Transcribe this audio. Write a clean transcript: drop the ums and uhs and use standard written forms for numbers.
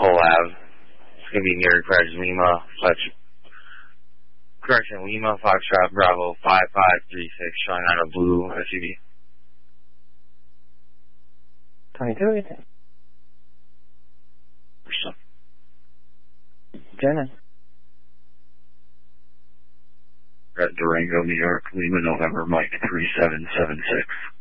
Cole Ave. It's going to be near Correction Lima, Correction Lima, Foxtrot, Bravo, 5536, showing on a blue SUV. 22, Jenna. At Durango, New York, Lima, November, Mike 3776.